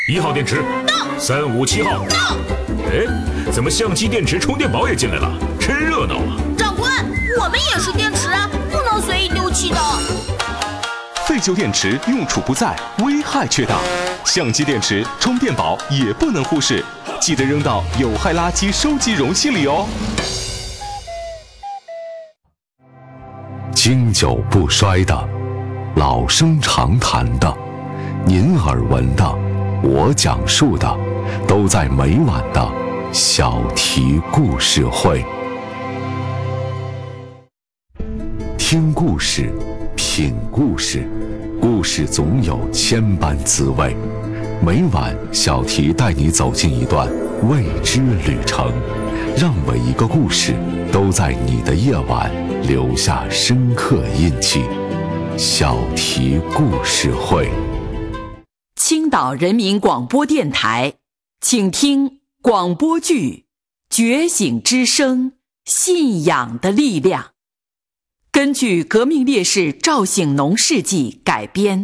1号电池到，357号到。哎，怎么相机、电池、充电宝也进来了？真热闹啊！ 长官，我们也是电池啊，不能随意丢弃的。 废旧电池用处不在，危害却大。相机、电池、充电宝也不能忽视，记得扔到有害垃圾收集容器里哦。 经久不衰的，老生常谈的，您耳闻的，我讲述的，都在每晚的小题故事会。听故事，品故事，故事总有千般滋味。每晚小题带你走进一段未知旅程，让每一个故事都在你的夜晚留下深刻印记。小题故事会。 青岛人民广播电台，请听广播剧《觉醒之声：信仰的力量》，根据革命烈士赵醒农事迹改编。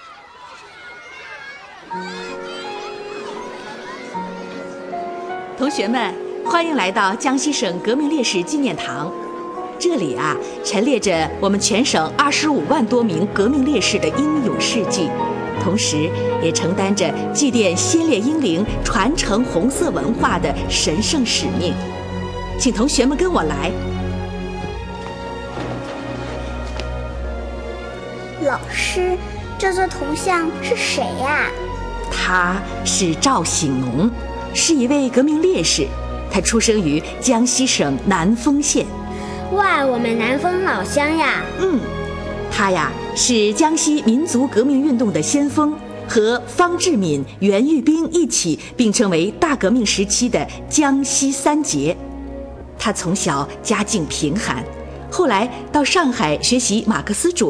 同学们，欢迎来到江西省革命烈士纪念堂。这里陈列着我们全省25万多名革命烈士的英勇事迹，同时也承担着祭奠先烈英灵、传承红色文化的神圣使命。请同学们跟我来。 老师，这座铜像是谁呀？ 他是赵醒农，是一位革命烈士，他出生于江西省南丰县。 哇，我们南丰老乡呀！ 他是江西民族革命运动的先锋，和方志敏、袁玉斌一起并称为大革命时期的江西三杰。他从小家境贫寒，后来到上海学习马克思主义。